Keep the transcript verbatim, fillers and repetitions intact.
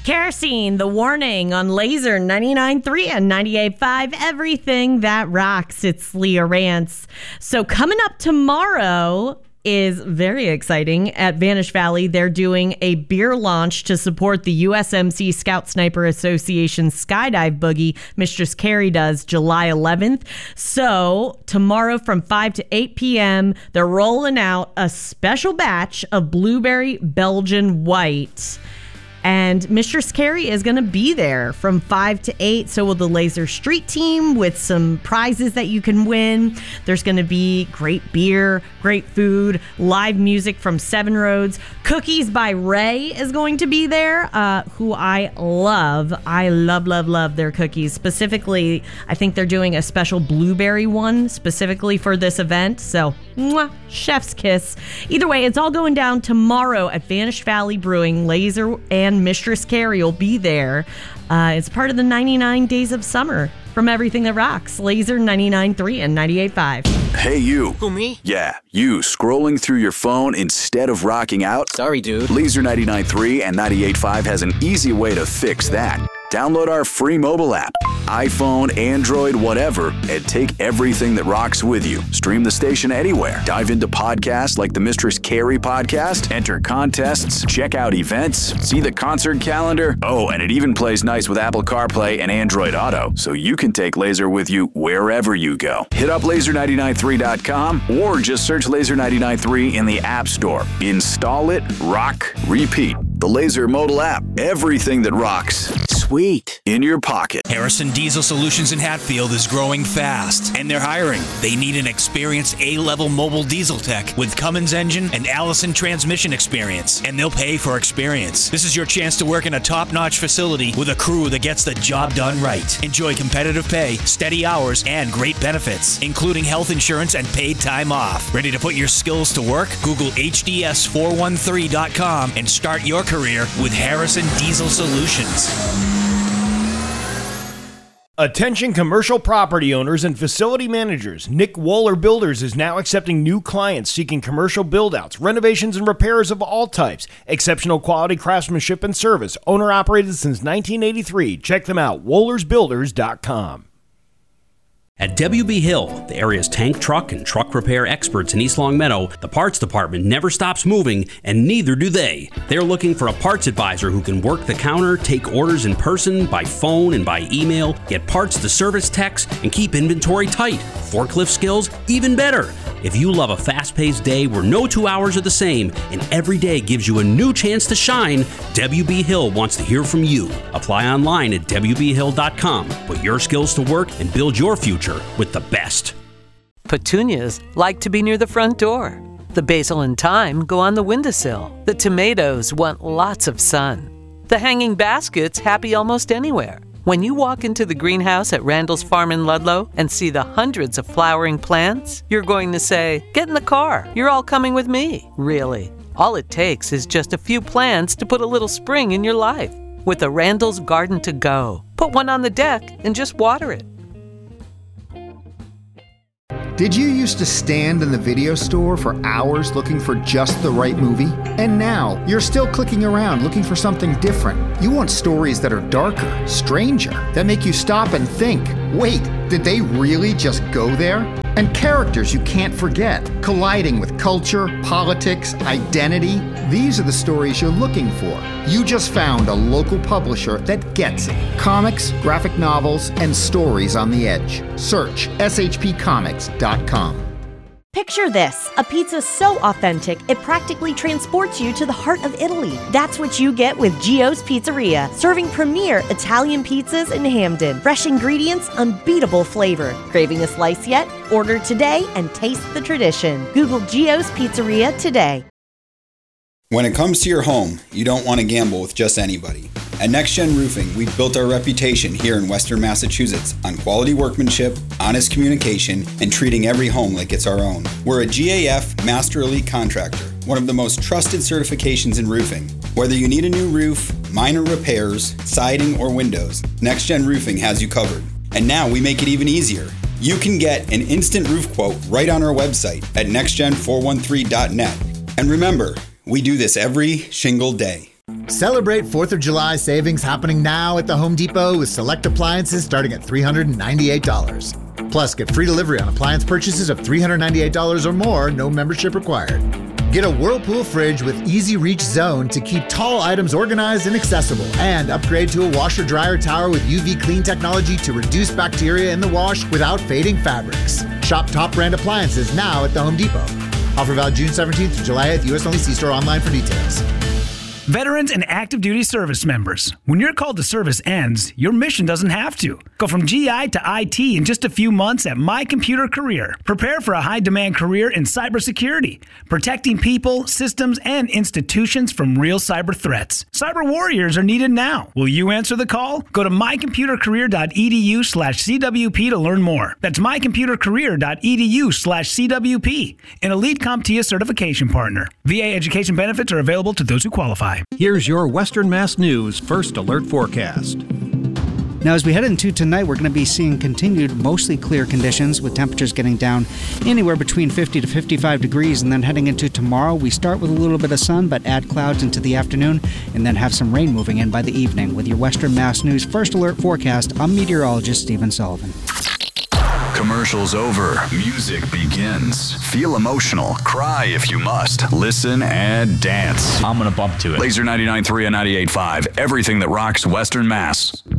Kerosene, The Warning on Laser ninety-nine point three and ninety-eight point five. Everything that rocks. It's Leah Rance. So coming up tomorrow is very exciting. At Vanish Valley, they're doing a beer launch to support the U S M C Scout Sniper Association Skydive Boogie. Mistress Carrie does July eleventh. So tomorrow from five to eight p.m., they're rolling out a special batch of Blueberry Belgian White. And Mistress Carrie is going to be there from five to eight. So will the Laser Street team with some prizes that you can win. There's going to be great beer, great food, live music from Seven Roads. Cookies by Ray is going to be there, uh, who I love. I love, love, love their cookies. Specifically, I think they're doing a special blueberry one specifically for this event. So, mwah, chef's kiss. Either way, it's all going down tomorrow at Vanish Valley Brewing. Laser and Mistress Carrie will be there. Uh, it's part of the ninety-nine Days of Summer from Everything That Rocks. Laser ninety-nine point three and ninety-eight point five. Hey, you. Who, me? Yeah, you scrolling through your phone instead of rocking out? Sorry, dude. Laser ninety-nine point three and ninety-eight point five has an easy way to fix that. Download our free mobile app, iPhone, Android, whatever, and take everything that rocks with you. Stream the station anywhere. Dive into podcasts like the Mistress Carrie podcast, enter contests, check out events, see the concert calendar. Oh, and it even plays nice with Apple CarPlay and Android Auto, so you can take Laser with you wherever you go. Hit up laser ninety-nine point three dot com or just search Laser ninety-nine point three in the App Store. Install it, rock, repeat. The Laser mobile app. Everything that rocks. Sweet. In your pocket. Harrison Diesel Solutions in Hatfield is growing fast, and they're hiring. They need an experienced A-level mobile diesel tech with Cummins engine and Allison transmission experience, and they'll pay for experience. This is your chance to work in a top-notch facility with a crew that gets the job done right. Enjoy competitive pay, steady hours, and great benefits, including health insurance and paid time off. Ready to put your skills to work? Google H D S four one three dot com and start your career with Harrison Diesel Solutions. Attention commercial property owners and facility managers. Nick Wohler Builders is now accepting new clients seeking commercial build-outs, renovations, and repairs of all types. Exceptional quality craftsmanship and service. Owner-operated since nineteen eighty-three. Check them out, wohlers builders dot com. At W B Hill, the area's tank, truck, and truck repair experts in East Longmeadow, the parts department never stops moving, and neither do they. They're looking for a parts advisor who can work the counter, take orders in person, by phone, and by email, get parts to service techs, and keep inventory tight. Forklift skills, even better. If you love a fast-paced day where no two hours are the same and every day gives you a new chance to shine, W B Hill wants to hear from you. Apply online at W B hill dot com. Put your skills to work and build your future with the best. Petunias like to be near the front door. The basil and thyme go on the windowsill. The tomatoes want lots of sun. The hanging basket's happy almost anywhere. When you walk into the greenhouse at Randall's Farm in Ludlow and see the hundreds of flowering plants, you're going to say, "Get in the car. You're all coming with me." Really, all it takes is just a few plants to put a little spring in your life. With a Randall's Garden to Go, put one on the deck and just water it. Did you used to stand in the video store for hours looking for just the right movie? And now, you're still clicking around looking for something different. You want stories that are darker, stranger, that make you stop and think, wait, did they really just go there? And characters you can't forget, colliding with culture, politics, identity. These are the stories you're looking for. You just found a local publisher that gets it. Comics, graphic novels, and stories on the edge. Search S H P comics dot com. Picture this, a pizza so authentic, it practically transports you to the heart of Italy. That's what you get with Gio's Pizzeria, serving premier Italian pizzas in Hamden. Fresh ingredients, unbeatable flavor. Craving a slice yet? Order today and taste the tradition. Google Gio's Pizzeria today. When it comes to your home, you don't want to gamble with just anybody. At NextGen Roofing, we've built our reputation here in Western Massachusetts on quality workmanship, honest communication, and treating every home like it's our own. We're a G A F Master Elite Contractor, one of the most trusted certifications in roofing. Whether you need a new roof, minor repairs, siding, or windows, NextGen Roofing has you covered. And now we make it even easier. You can get an instant roof quote right on our website at next gen four one three dot net. And remember, we do this every shingle day. Celebrate fourth of July savings happening now at the Home Depot with select appliances starting at three hundred ninety-eight dollars. Plus, get free delivery on appliance purchases of three hundred ninety-eight dollars or more, no membership required. Get a Whirlpool fridge with Easy Reach Zone to keep tall items organized and accessible. And upgrade to a washer-dryer tower with U V clean technology to reduce bacteria in the wash without fading fabrics. Shop top brand appliances now at the Home Depot. Offer valid June seventeenth through July eighth. U S only. See store online for details. Veterans and active duty service members, when your call to service ends, your mission doesn't have to. Go from G I to I T in just a few months at My Computer Career. Prepare for a high-demand career in cybersecurity, protecting people, systems, and institutions from real cyber threats. Cyber warriors are needed now. Will you answer the call? Go to mycomputercareer.edu slash CWP to learn more. That's mycomputercareer.edu slash CWP, an Elite CompTIA certification partner. V A education benefits are available to those who qualify. Here's your Western Mass News First Alert Forecast. Now, as we head into tonight, we're going to be seeing continued mostly clear conditions with temperatures getting down anywhere between fifty to fifty-five degrees. And then heading into tomorrow, we start with a little bit of sun, but add clouds into the afternoon and then have some rain moving in by the evening. With your Western Mass News First Alert Forecast, I'm meteorologist Stephen Sullivan. Commercials over. Music begins. Feel emotional. Cry if you must. Listen and dance. I'm going to bump to it. Laser ninety-nine point three and ninety-eight point five. Everything that rocks Western Mass.